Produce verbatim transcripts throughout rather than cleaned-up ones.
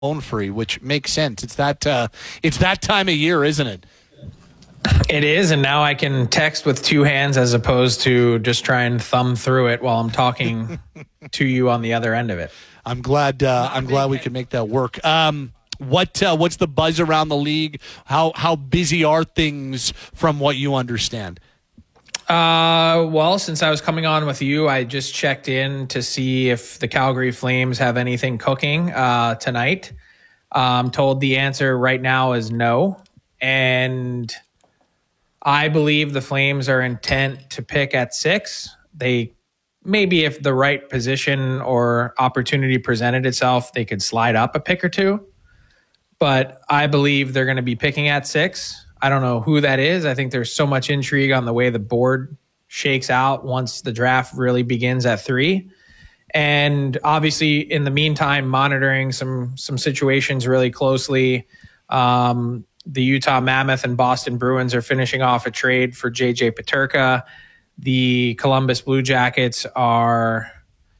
phone free, which makes sense. It's that uh, it's that time of year, isn't it? It is, and now I can text with two hands as opposed to just try and thumb through it while I'm talking to you on the other end of it. I'm glad. Uh, I'm glad we can make that work. Um, what uh, what's the buzz around the league? How how busy are things from what you understand? Uh, well, since I was coming on with you, I just checked in to see if the Calgary Flames have anything cooking uh, tonight. I'm told the answer right now is no. And I believe the Flames are intent to pick at six. They maybe if the right position or opportunity presented itself, they could slide up a pick or two. But I believe they're going to be picking at six. I don't know who that is. I think there's so much intrigue on the way the board shakes out once the draft really begins at three. And obviously, in the meantime, monitoring some some situations really closely. Um, the Utah Mammoth and Boston Bruins are finishing off a trade for J J Peterka. The Columbus Blue Jackets are,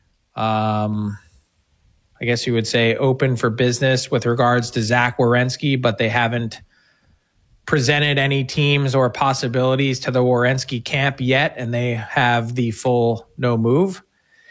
um, I guess you would say, open for business with regards to Zach Werenski, but they haven't presented any teams or possibilities to the Werenski camp yet, and they have the full no move.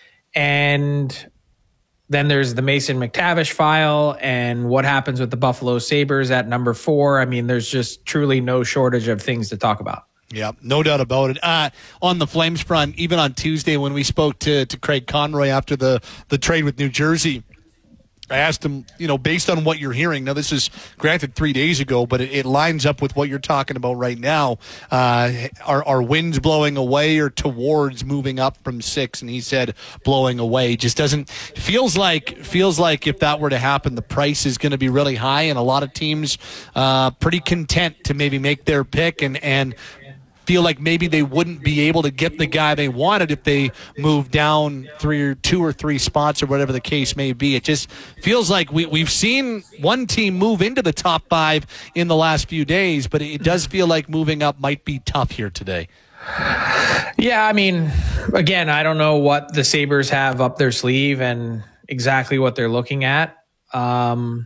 And then there's the Mason McTavish file and what happens with the Buffalo Sabres at number four. I mean, there's just truly no shortage of things to talk about. Yeah, no doubt about it. Uh, on the Flames front, even on Tuesday when we spoke to, to Craig Conroy after the, the trade with New Jersey, I asked him, you know, based on what you're hearing, now this is granted three days ago, but it, it lines up with what you're talking about right now. Uh, are, are winds blowing away or towards moving up from six? And he said blowing away. Just doesn't, feels like, feels like if that were to happen, the price is going to be really high and a lot of teams uh, pretty content to maybe make their pick and, and feel like maybe they wouldn't be able to get the guy they wanted if they moved down three or two or three spots or whatever the case may be. It just feels like we, we've seen one team move into the top five in the last few days, but it does feel like moving up might be tough here today. Yeah, I mean, again, I don't know what the Sabres have up their sleeve and exactly what they're looking at. Um,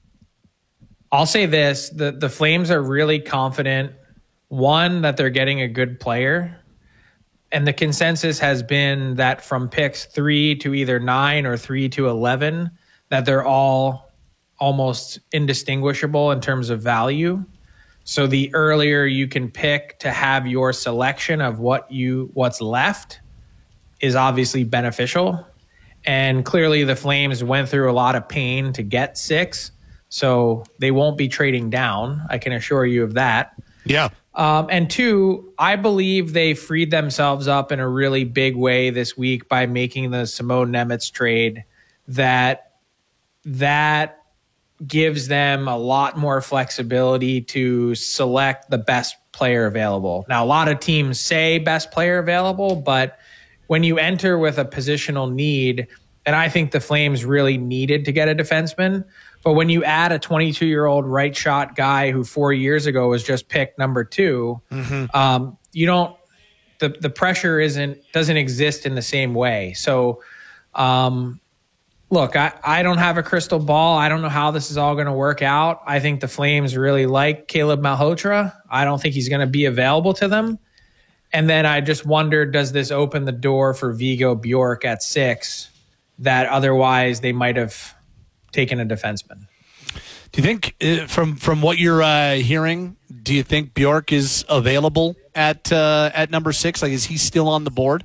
I'll say this, the, the Flames are really confident. One, that they're getting a good player. And the consensus has been that from picks three to either nine or three to eleven, that they're all almost indistinguishable in terms of value. So the earlier you can pick to have your selection of what you what's left is obviously beneficial. And clearly the Flames went through a lot of pain to get six. So they won't be trading down. I can assure you of that. Yeah. Um, and two, I believe they freed themselves up in a really big way this week by making the Simone Nemec trade that that gives them a lot more flexibility to select the best player available. Now, a lot of teams say best player available, but when you enter with a positional need, and I think the Flames really needed to get a defenseman, but when you add a twenty-two-year-old right shot guy who four years ago was just picked number two, mm-hmm. um, you don't the the pressure isn't doesn't exist in the same way. So, um, look, I, I don't have a crystal ball. I don't know how this is all going to work out. I think the Flames really like Caleb Malhotra. I don't think he's going to be available to them. And then I just wonder, does this open the door for Vigo Bjork at six that otherwise they might have taken a defenseman? Do you think, uh, from from what you're uh, hearing, do you think Bjork is available at uh, at number six? Like, is he still on the board?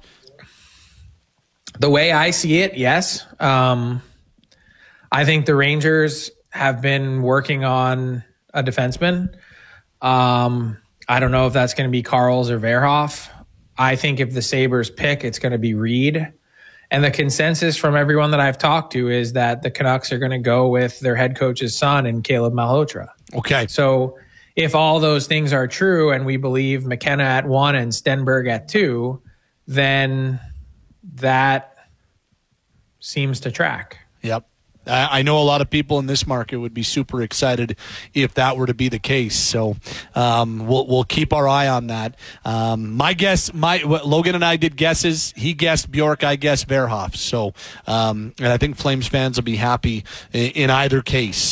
The way I see it, yes. Um, I think the Rangers have been working on a defenseman. Um, I don't know if that's going to be Karls or Verhoff. I think if the Sabres pick, it's going to be Reed. And the consensus from everyone that I've talked to is that the Canucks are going to go with their head coach's son and Caleb Malhotra. Okay. So if all those things are true and we believe McKenna at one and Stenberg at two, then that seems to track. Yep. I, I know a lot of people in this market would be super excited if that were to be the case. So um, we'll we'll keep our eye on that. Um, my guess, my Logan and I did guesses. He guessed Bjork. I guessed Verhoff. So um, and I think Flames fans will be happy in, in either case.